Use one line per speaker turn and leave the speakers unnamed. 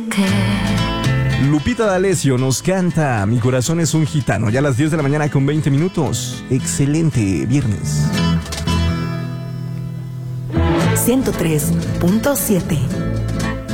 Lupita D'Alessio nos canta Mi corazón es un gitano. Ya a las 10 de la mañana con 20 minutos. Excelente viernes.
103.7